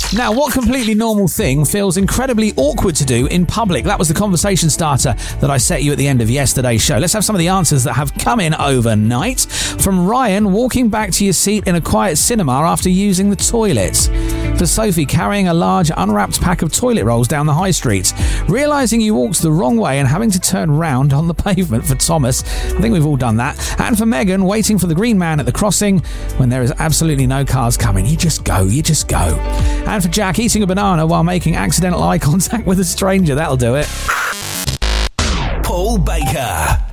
Now, what completely normal thing feels incredibly awkward to do in public? That was the conversation starter that I set you at the end of yesterday's show. Let's have some of the answers that have come in overnight. From Ryan, walking back to your seat in a quiet cinema after using the toilet. For Sophie, carrying a large unwrapped pack of toilet rolls down the high street. Realising you walked the wrong way and having to turn round on the pavement. For Thomas, I think we've all done that. And for Megan, waiting for the green man at the crossing when there is absolutely no cars coming. You just go. And for Jack, eating a banana while making accidental eye contact with a stranger. That'll do it. Paul Baker.